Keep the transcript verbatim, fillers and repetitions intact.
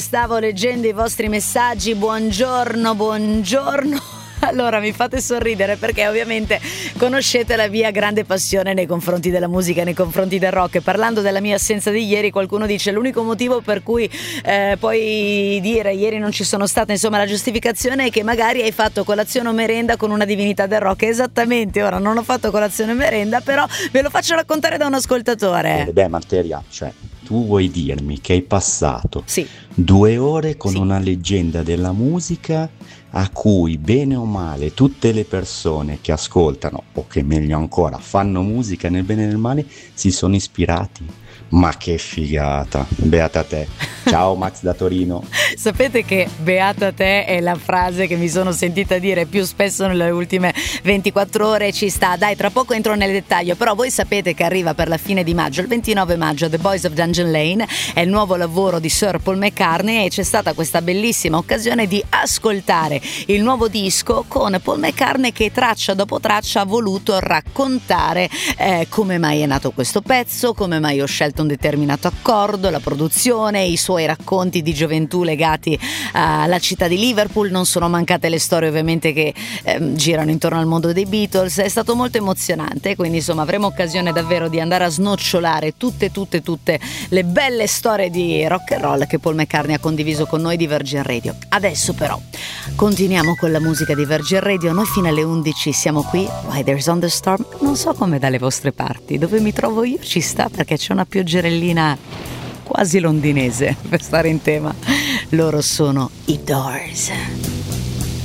Stavo leggendo i vostri messaggi, buongiorno, buongiorno. Allora mi fate sorridere perché ovviamente conoscete la mia grande passione nei confronti della musica, nei confronti del rock. E parlando della mia assenza di ieri, qualcuno dice l'unico motivo per cui eh, puoi dire ieri non ci sono stata, insomma la giustificazione è che magari hai fatto colazione o merenda con una divinità del rock. Esattamente, ora non ho fatto colazione o merenda, però ve lo faccio raccontare da un ascoltatore. Eh beh, Materia, cioè tu vuoi dirmi che hai passato sì. due ore con sì. una leggenda della musica a cui bene o male tutte le persone che ascoltano o che meglio ancora fanno musica nel bene e nel male si sono ispirati? Ma che figata, beata te. Ciao Max da Torino. Sapete che beata te è la frase che mi sono sentita dire più spesso nelle ultime ventiquattro ore. Ci sta, dai, tra poco entro nel dettaglio, però voi sapete che arriva per la fine di maggio, il ventinove maggio, The Boys of Dungeon Lane, è il nuovo lavoro di Sir Paul McCartney e c'è stata questa bellissima occasione di ascoltare il nuovo disco con Paul McCartney che traccia dopo traccia ha voluto raccontare eh, come mai è nato questo pezzo, come mai ho scelto un determinato accordo, la produzione, i suoi racconti di gioventù legati alla città di Liverpool. Non sono mancate le storie ovviamente che eh, girano intorno al mondo dei Beatles. È stato molto emozionante, quindi insomma avremo occasione davvero di andare a snocciolare tutte tutte tutte le belle storie di rock and roll che Paul McCartney ha condiviso con noi di Virgin Radio. Adesso però continuiamo con la musica di Virgin Radio. Noi fino alle undici siamo qui. Why There's on the Storm. Non so come dalle vostre parti, dove mi trovo io ci sta perché c'è una pioggerellina quasi londinese per stare in tema. Loro sono i Doors.